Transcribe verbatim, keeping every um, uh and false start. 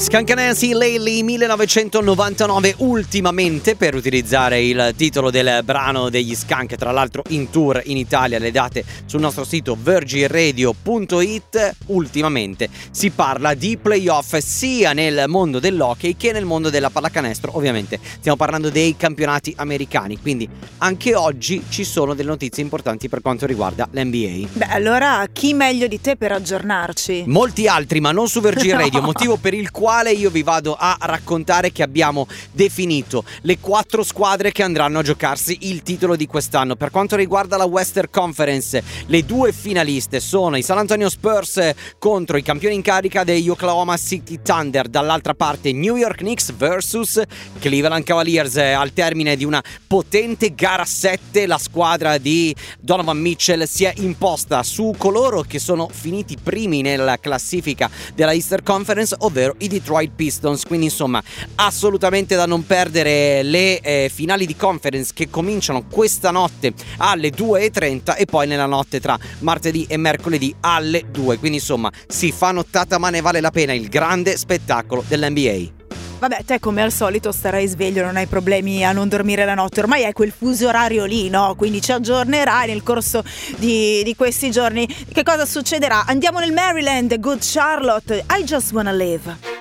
Skunk Nancy Lately millenovecentonovantanove, ultimamente, per utilizzare il titolo del brano degli Skunk, tra l'altro in tour in Italia, le date sul nostro sito virgin radio punto it. Ultimamente si parla di playoff sia nel mondo dell'hockey che nel mondo della pallacanestro. Ovviamente stiamo parlando dei campionati americani, quindi anche oggi ci sono delle notizie importanti per quanto riguarda l'N B A. Beh, allora chi meglio di te per aggiornarci? Molti altri, ma non su Virgin Radio, No. motivo per il quale io vi vado a raccontare che abbiamo definito le quattro squadre che andranno a giocarsi il titolo di quest'anno. Per quanto riguarda la Western Conference, le due finaliste sono i San Antonio Spurs contro i campioni in carica degli Oklahoma City Thunder, dall'altra parte New York Knicks versus Cleveland Cavaliers. Al termine di una potente gara sette, la squadra di Donovan Mitchell si è imposta su coloro che sono finiti primi nella classifica della Eastern Conference, ovvero i Detroit Pistons. Quindi insomma assolutamente da non perdere le eh, finali di conference che cominciano questa notte alle due e trenta e poi nella notte tra martedì e mercoledì alle due. Quindi insomma si fa nottata ma ne vale la pena, il grande spettacolo dell'N B A. Vabbè, te come al solito starai sveglio, non hai problemi a non dormire la notte, ormai hai quel fuso orario lì, no? Quindi ci aggiornerai nel corso di, di questi giorni. Che cosa succederà? Andiamo nel Maryland, Good Charlotte, I Just Wanna Live.